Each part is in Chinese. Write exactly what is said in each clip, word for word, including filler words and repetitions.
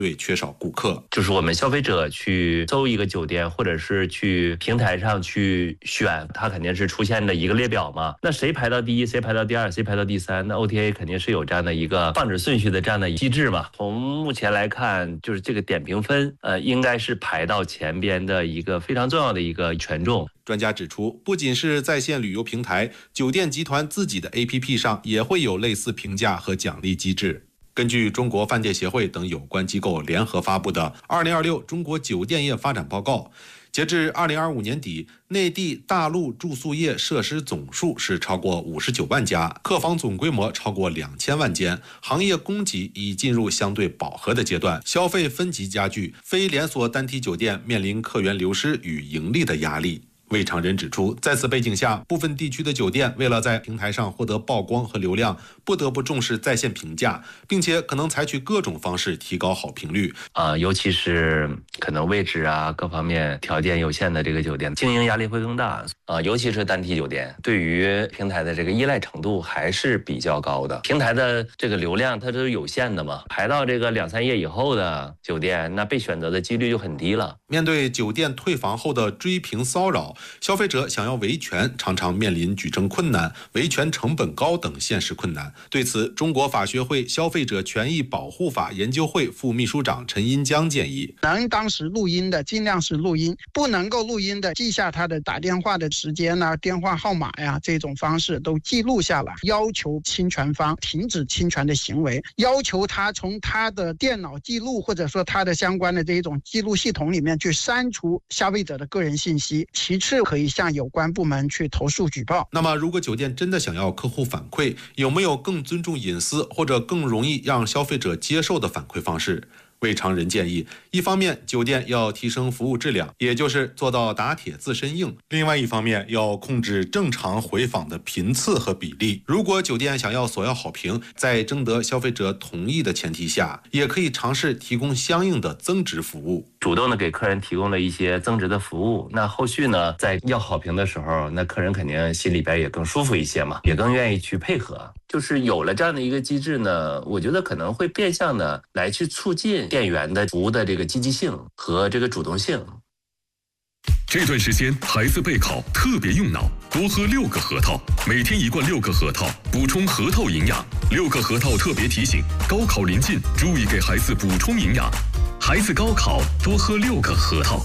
对缺少顾客。 就是我们消费者去搜一个酒店，或者是去平台上去选，它肯定是出现的一个列表嘛。那谁排到第一，谁排到第二，谁排到第三，那 O T A 肯定是有这样的一个放置顺序的这样的机制嘛。从目前来看，就是这个点评分，呃，应该是排到前边的一个非常重要的一个权重。 专家指出，不仅是在线旅游平台，酒店集团自己的 A P P 上也会有类似评价和奖励机制。根据中国饭店协会等有关机构联合发布的《二零二六中国酒店业发展报告》，截至二零二五年底，内地大陆住宿业设施总数是超过五十九万家，客房总规模超过两千万间，行业供给已进入相对饱和的阶段，消费分级加剧，非连锁单体酒店面临客源流失与盈利的压力。魏长仁指出，在此背景下，部分地区的酒店为了在平台上获得曝光和流量，不得不重视在线评价，并且可能采取各种方式提高好评率。 啊、呃，尤其是可能位置啊各方面条件有限的这个酒店，经营压力会更大啊、呃，尤其是单体酒店，对于平台的这个依赖程度还是比较高的。平台的这个流量它都是有限的嘛，排到这个两三页以后的酒店，那被选择的几率就很低了。 面对酒店退房后的追评骚扰，消费者想要维权，常常面临举证困难、维权成本高等现实困难。对此，中国法学会消费者权益保护法研究会副秘书长陈荫江建议， 能当时录音的尽量是录音，不能够录音的记下他的打电话的时间啊、电话号码呀、啊，这种方式都记录下来，要求侵权方停止侵权的行为，要求他从他的电脑记录或者说他的相关的这种记录系统里面去删除消费者的个人信息。其次，可以向有关部门去投诉举报。 那么，如果酒店真的想要客户反馈，有没有更尊重隐私或者更容易让消费者接受的反馈方式？魏长仁建议，一方面酒店要提升服务质量，也就是做到打铁自身硬；另外一方面要控制正常回访的频次和比例。如果酒店想要索要好评，在征得消费者同意的前提下，也可以尝试提供相应的增值服务， 主动的给客人提供了一些增值的服务。那后续呢，在要好评的时候，那客人肯定心里边也更舒服一些嘛，也更愿意去配合。就是有了这样的一个机制呢，我觉得可能会变相的来去促进店员的服务的这个积极性和这个主动性。 这段时间孩子备考特别用脑，多喝六个核桃，每天一罐六个核桃，补充核桃营养。六个核桃特别提醒，高考临近，注意给孩子补充营养。孩子高考多喝六个核桃。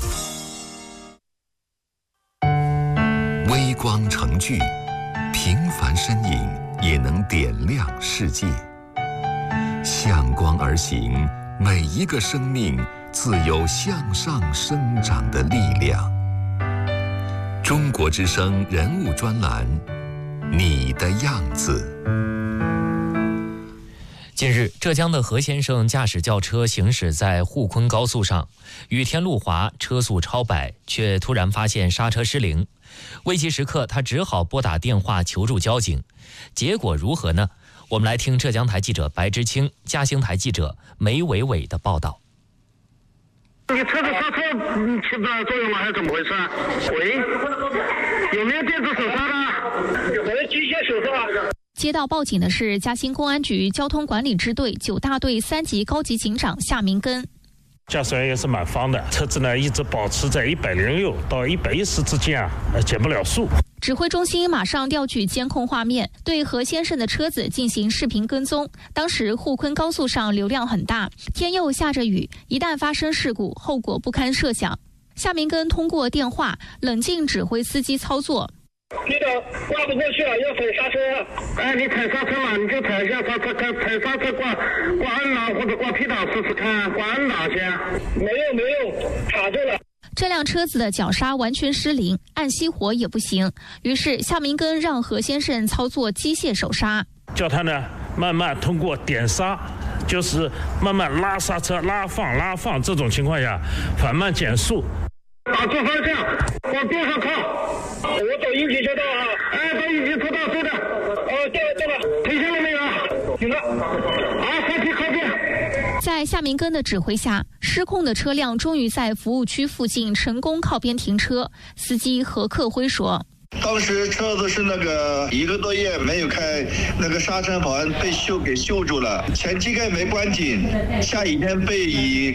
微光成炬，平凡身影也能点亮世界。向光而行，每一个生命自有向上生长的力量。中国之声人物专栏，你的样子。 近日，浙江的何先生驾驶轿车行驶在沪昆高速上，雨天路滑，车速超百，却突然发现刹车失灵。危急时刻，他只好拨打电话求助交警。结果如何呢？我们来听浙江台记者白之清、嘉兴台记者梅伟伟的报道。 你车子刹车起不到作用吗？还是怎么回事啊？喂，有没有电子手刹的？有没有机械手刹？ 接到报警的是嘉兴公安局交通管理支队九大队三级高级警长夏明根。 驾驶员也是蛮方的，车子呢一直保持在一百零六到一百一十之间啊，减不了速。 指挥中心马上调取监控画面，对何先生的车子进行视频跟踪。当时沪昆高速上流量很大，天又下着雨，一旦发生事故，后果不堪设想。夏明根通过电话冷静指挥司机操作。 遇到挂不过去了，要踩刹车。哎，你踩刹车嘛，你就踩一下刹车，看踩刹车挂挂N档或者挂P档试试看，挂N档先。没有没有，卡住了。 这辆车子的脚刹完全失灵，按熄火也不行。于是夏明根让何先生操作机械手刹， 叫他呢慢慢通过点刹，就是慢慢拉刹车、拉放、拉放这种情况下，缓慢减速。打住方向，往边上靠。我走应急车道啊！哎，走应急车道，对的。哦，对了对了，停下了没有？停了。好，下去靠边。 在夏明根的指挥下，失控的车辆终于在服务区附近成功靠边停车。司机何克辉说：“ 刚当时车子是那个一个多月没有开，那个刹车盘被锈给锈住了，前机盖没关紧，下雨天被雨